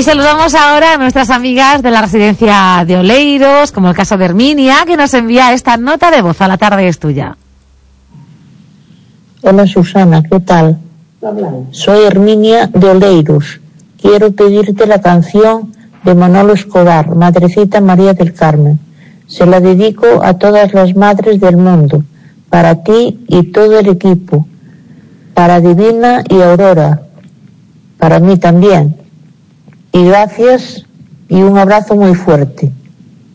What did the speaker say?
Y saludamos ahora a nuestras amigas de la residencia de Oleiros, como el caso de Herminia, que nos envía esta nota de voz. A la tarde es tuya. Hola Susana, ¿qué tal? Soy Herminia de Oleiros. Quiero pedirte la canción de Manolo Escobar, Madrecita María del Carmen. Se la dedico a todas las madres del mundo, para ti y todo el equipo, para Divina y Aurora, para mí también. Y gracias y un abrazo muy fuerte.